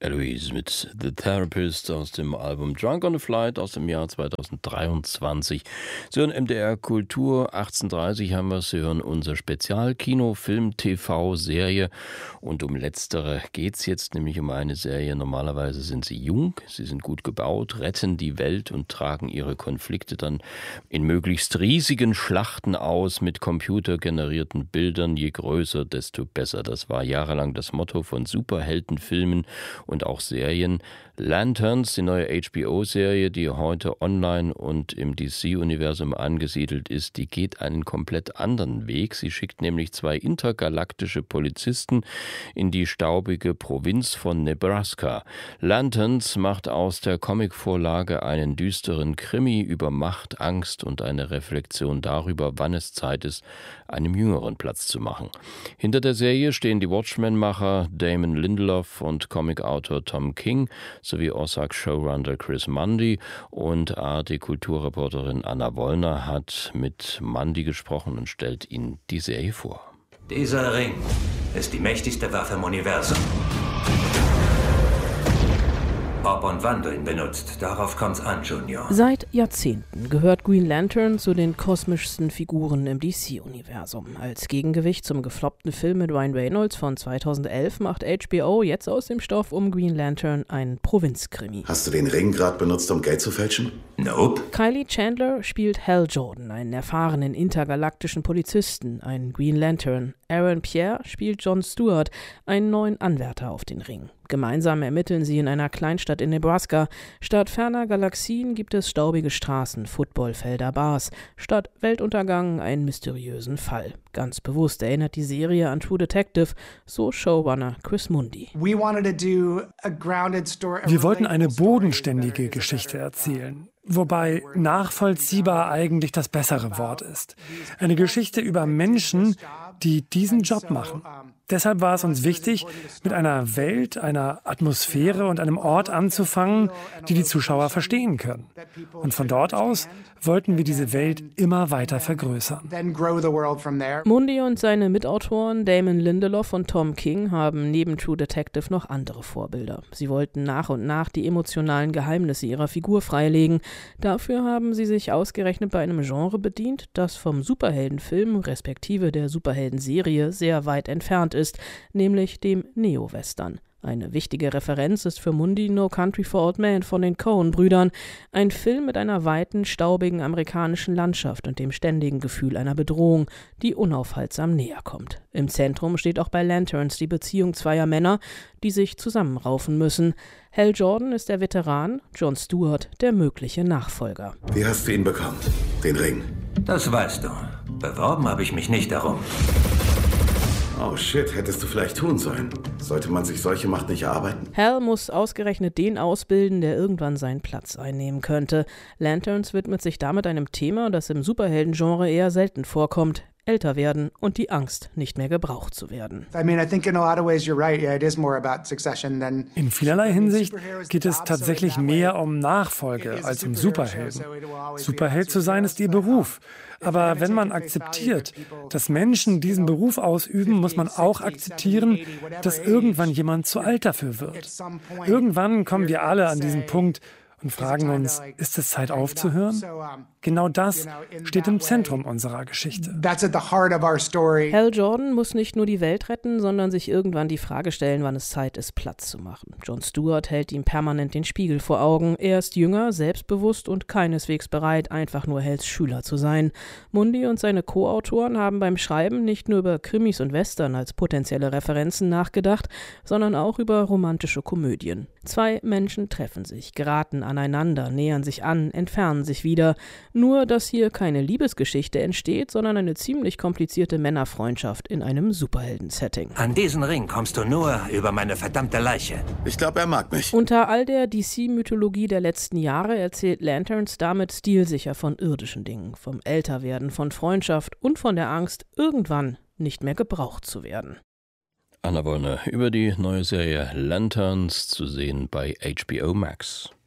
Eloise mit The Therapist aus dem Album Drunk on a Flight aus dem Jahr 2023. Sie hören MDR Kultur, 18:30 haben wir es. Sie hören unser Spezialkino, Film, TV, Serie. Und um letztere geht es jetzt, nämlich um eine Serie. Normalerweise sind sie jung, sie sind gut gebaut, retten die Welt und tragen ihre Konflikte dann in möglichst riesigen Schlachten aus mit computergenerierten Bildern. Je größer, desto besser. Das war jahrelang das Motto von Superheldenfilmen und auch Serien. Lanterns, die neue HBO-Serie, die heute online und im DC-Universum angesiedelt ist, die geht einen komplett anderen Weg. Sie schickt nämlich 2 intergalaktische Polizisten in die staubige Provinz von Nebraska. Lanterns macht aus der Comicvorlage einen düsteren Krimi über Macht, Angst und eine Reflexion darüber, wann es Zeit ist, einem Jüngeren Platz zu machen. Hinter der Serie stehen die Watchmen-Macher Damon Lindelof und Comicautor Tom King sowie Ozark-Showrunner Chris Mundy, und ARD-Kulturreporterin Anna Wollner hat mit Mundy gesprochen und stellt Ihnen die Serie vor. Dieser Ring ist die mächtigste Waffe im Universum. Ob und wann du ihn benutzt, darauf kommt's an, Junior. Seit Jahrzehnten gehört Green Lantern zu den kosmischsten Figuren im DC-Universum. Als Gegengewicht zum gefloppten Film mit Ryan Reynolds von 2011 macht HBO jetzt aus dem Stoff um Green Lantern einen Provinzkrimi. Hast du den Ring gerade benutzt, um Geld zu fälschen? Nope. Kylie Chandler spielt Hal Jordan, einen erfahrenen intergalaktischen Polizisten, einen Green Lantern. Aaron Pierre spielt Jon Stewart, einen neuen Anwärter auf den Ring. Gemeinsam ermitteln sie in einer Kleinstadt in Nebraska. Statt ferner Galaxien gibt es staubige Straßen, Footballfelder, Bars. Statt Weltuntergang einen mysteriösen Fall. Ganz bewusst erinnert die Serie an True Detective, so Showrunner Chris Mundy. Wir wollten eine bodenständige Geschichte erzählen, wobei nachvollziehbar eigentlich das bessere Wort ist. Eine Geschichte über Menschen, die diesen Job machen. Deshalb war es uns wichtig, mit einer Welt, einer Atmosphäre und einem Ort anzufangen, die Zuschauer verstehen können. Und von dort aus wollten wir diese Welt immer weiter vergrößern. Mundy und seine Mitautoren Damon Lindelof und Tom King haben neben True Detective noch andere Vorbilder. Sie wollten nach und nach die emotionalen Geheimnisse ihrer Figur freilegen. Dafür haben sie sich ausgerechnet bei einem Genre bedient, das vom Superheldenfilm respektive der Superheldenserie sehr weit entfernt ist, nämlich dem Neo-Western. Eine wichtige Referenz ist für Mundy No Country for Old Men von den Coen-Brüdern, ein Film mit einer weiten, staubigen amerikanischen Landschaft und dem ständigen Gefühl einer Bedrohung, die unaufhaltsam näher kommt. Im Zentrum steht auch bei Lanterns die Beziehung zweier Männer, die sich zusammenraufen müssen. Hal Jordan ist der Veteran, Jon Stewart der mögliche Nachfolger. Wie hast du ihn bekommen, den Ring? Das weißt du. Beworben habe ich mich nicht darum. Oh shit, hättest du vielleicht tun sollen. Sollte man sich solche Macht nicht erarbeiten? Hal muss ausgerechnet den ausbilden, der irgendwann seinen Platz einnehmen könnte. Lanterns widmet sich damit einem Thema, das im Superheldengenre eher selten vorkommt: älter werden und die Angst, nicht mehr gebraucht zu werden. In vielerlei Hinsicht geht es tatsächlich mehr um Nachfolge als um Superhelden. Superheld zu sein ist ihr Beruf. Aber wenn man akzeptiert, dass Menschen diesen Beruf ausüben, muss man auch akzeptieren, dass irgendwann jemand zu alt dafür wird. Irgendwann kommen wir alle an diesen Punkt und fragen uns, ist es Zeit aufzuhören? Genau das steht im Zentrum unserer Geschichte. Hal Jordan muss nicht nur die Welt retten, sondern sich irgendwann die Frage stellen, wann es Zeit ist, Platz zu machen. Jon Stewart hält ihm permanent den Spiegel vor Augen. Er ist jünger, selbstbewusst und keineswegs bereit, einfach nur Hals Schüler zu sein. Mundy und seine Co-Autoren haben beim Schreiben nicht nur über Krimis und Western als potenzielle Referenzen nachgedacht, sondern auch über romantische Komödien. 2 Menschen treffen sich, geraten aneinander, nähern sich an, entfernen sich wieder. Nur, dass hier keine Liebesgeschichte entsteht, sondern eine ziemlich komplizierte Männerfreundschaft in einem Superhelden-Setting. An diesen Ring kommst du nur über meine verdammte Leiche. Ich glaube, er mag mich. Unter all der DC-Mythologie der letzten Jahre erzählt Lanterns damit stilsicher von irdischen Dingen, vom Älterwerden, von Freundschaft und von der Angst, irgendwann nicht mehr gebraucht zu werden. Anna Wollner über die neue Serie Lanterns, zu sehen bei HBO Max.